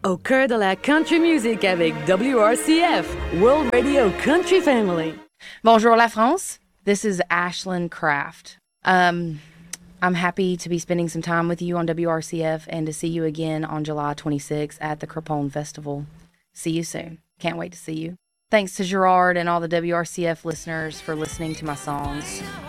au cœur de la country music avec WRCF, World Radio Country Family. Bonjour la France. This is Ashlyn Kraft. I'm happy to be spending some time with you on WRCF and to see you again on July 26th at the Craponne Festival. See you soon. Can't wait to see you. Thanks to Gerard and all the WRCF listeners for listening to my songs.